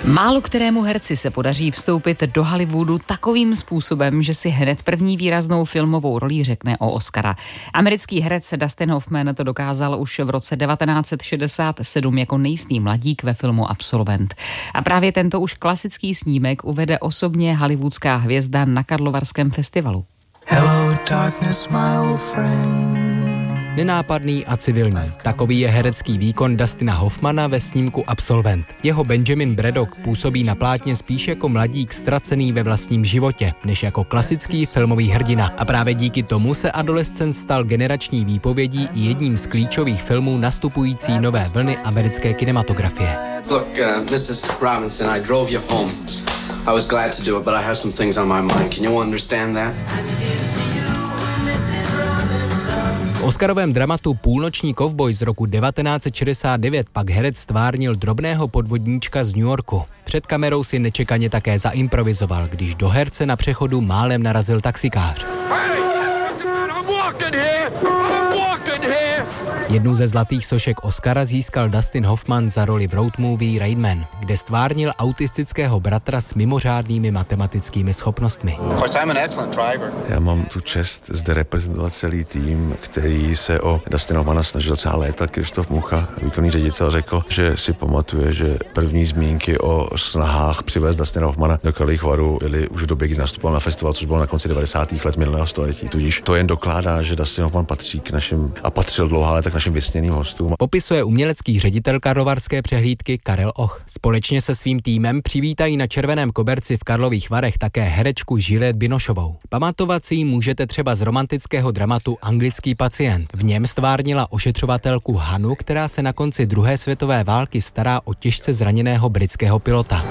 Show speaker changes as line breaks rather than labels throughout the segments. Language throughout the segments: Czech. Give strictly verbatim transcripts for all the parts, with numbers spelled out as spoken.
Málo kterému herci se podaří vstoupit do Hollywoodu takovým způsobem, že si hned první výraznou filmovou rolí řekne o Oscara. Americký herec Dustin Hoffman to dokázal už v roce devatenáct set šedesát sedm jako nejistý mladík ve filmu Absolvent. A právě tento už klasický snímek uvede osobně hollywoodská hvězda na Karlovarském festivalu.
Hello, darkness, my old friend.
Nenápadný a civilní. Takový je herecký výkon Dustina Hoffmana ve snímku Absolvent. Jeho Benjamin Braddock působí na plátně spíš jako mladík ztracený ve vlastním životě, než jako klasický filmový hrdina. A právě díky tomu se Adolescent stal generační výpovědí i jedním z klíčových filmů nastupující nové vlny americké kinematografie.
Look, uh, missus Robinson, I drove you home. I was glad to do it, but I have some things on my mind. Can you understand that?
V oscarovém dramatu Půlnoční kovboj z roku devatenáct set šedesát devět pak herec stvárnil drobného podvodníčka z New Yorku. Před kamerou si nečekaně také zaimprovizoval, když do herce na přechodu málem narazil taxikář. Jednu ze zlatých sošek Oscara získal Dustin Hoffman za roli v road movie Rain Man, kde stvárnil autistického bratra s mimořádnými matematickými schopnostmi.
Já mám tu čest zde reprezentovat celý tým, který se o Dustina Hoffmana snažil celá léta. Krištof Mucha, výkonný ředitel, řekl, že si pamatuje, že první zmínky o snahách přivést Dustina Hoffmana do Karlových Varů byly už v době, kdy nastupoval na festival, což bylo na konci devadesátých let minulého století. Tudíž to jen dokládá, že Dustin Hoffman patří k našim a patřil dlouhá léta k našim vysněným hostům.
Popisuje umělecký ředitel karlovarské přehlídky Karel Och. Společně se svým týmem přivítají na červeném koberci v Karlových Varech také herečku Juliette Binocheovou. Pamatovat si ji můžete třeba z romantického dramatu Anglický pacient. V něm stvárnila ošetřovatelku Hanu, která se na konci druhé světové války stará o těžce zraněného britského pilota.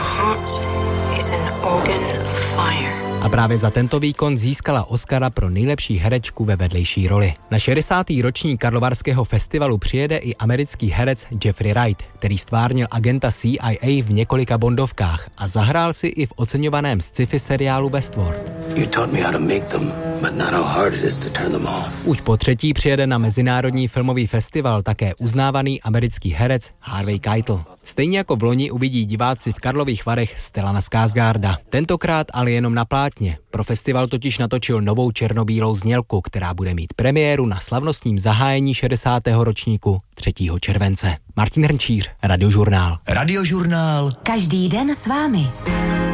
A právě za tento výkon získala Oscara pro nejlepší herečku ve vedlejší roli. Na šedesátý ročník Karlovarského festivalu přijede i americký herec Jeffrey Wright, který stvárnil agenta C I A v několika bondovkách a zahrál si i v oceňovaném sci-fi seriálu Westworld. Už po třetí přijede na mezinárodní filmový festival také uznávaný americký herec Harvey Keitel. Stejně jako v loni uvidí diváci v Karlových Varech Stellana Skarsgarda. Tentokrát ale jenom na plátně. Pro festival totiž natočil novou černobílou znělku, která bude mít premiéru na slavnostním zahájení šedesátého ročníku třetího července. Martin Hrnčíř, Radiožurnál.
Radiožurnál.
Každý den s vámi.